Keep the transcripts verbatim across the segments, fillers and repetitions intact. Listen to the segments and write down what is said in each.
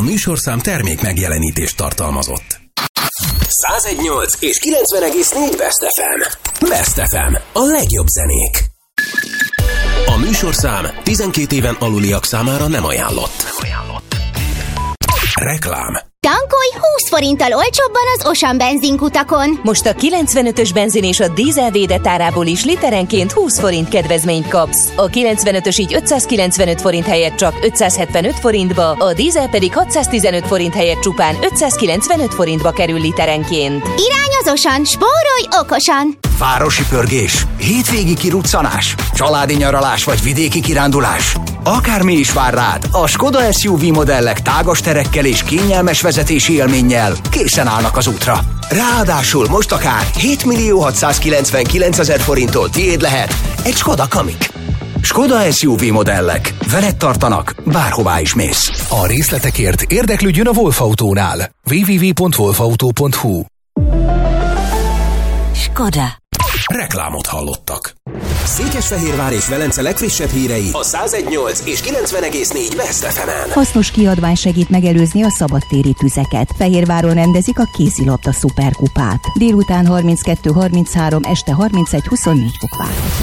műsorszám termék megjelenítést tartalmazott. száz egy egész nyolc és kilencven egész négy Best ef em. Best ef em. A legjobb zenék. A műsorszám tizenkét éven aluliak számára nem ajánlott. Nem ajánlott. Reklám. Tankolj húsz forinttal olcsóbban az Ocean benzinkutakon. Most a kilencvenötös benzin és a dízel védett árából is literenként húsz forint kedvezményt kapsz. A kilencvenötös így ötszázkilencvenöt forint helyett csak ötszázhetvenöt forintba, a dízel pedig hatszáztizenöt forint helyett csupán ötszázkilencvenöt forintba kerül literenként. Irány az Ocean, spórolj okosan! Városi pörgés, hétvégi kiruccanás, családi nyaralás vagy vidéki kirándulás. Akármi is vár rád, a Skoda es u vé modellek tágas terekkel és kényelmes vezetési élménnyel készen állnak az útra. Ráadásul most akár hétmillió hatszázkilencvenkilencezer forinttól tiéd lehet egy Skoda Kamiq. Skoda es u vé modellek. Veled tartanak, bárhová is mész. A részletekért érdeklődjön a Wolf Autónál. double-u double-u double-u pont wolf auto pont h u. Skoda. Reklámot hallottak. Székesfehérvár és Velence legfrissebb hírei a száz egy egész nyolc és kilencven egész négy Best ef emen. Hasznos kiadvány segít megelőzni a szabadtéri tüzeket. Fehérváron rendezik a kézilabda szuperkupát. Délután harminckettő harminchárom, este harmincegy huszonnégy fok várható.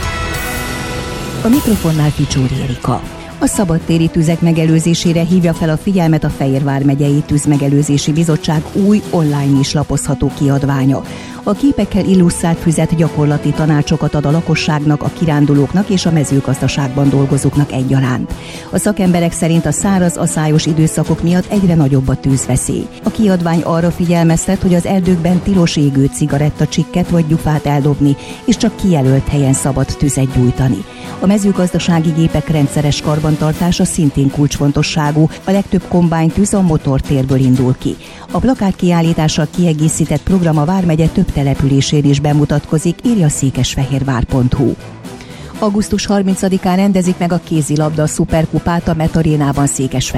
A mikrofonnál Ficsúri Erika. A szabadtéri tüzek megelőzésére hívja fel a figyelmet a Fehérvár megyei Tűzmegelőzési Bizottság új online is lapozható kiadványa. A képekkel illusztrált füzet gyakorlati tanácsokat ad a lakosságnak, a kirándulóknak és a mezőgazdaságban dolgozóknak egyaránt. A szakemberek szerint a száraz, aszályos időszakok miatt egyre nagyobb a tűzveszély. A kiadvány arra figyelmeztet, hogy az erdőkben tilos égő cigarettacsikket vagy gyufát eldobni, és csak kijelölt helyen szabad tüzet gyújtani. A mezőgazdasági gépek rendszeres karbantartása szintén kulcsfontosságú, a legtöbb kombájntűz a motortérből indul ki. A plakát kiállítással kiegészített program a Vármegye több településén is bemutatkozik, írja székesfehérvár pont h u. augusztus harmincadikán rendezik meg a kézilabda szuperkupát a Metarénában Székesfehérváron.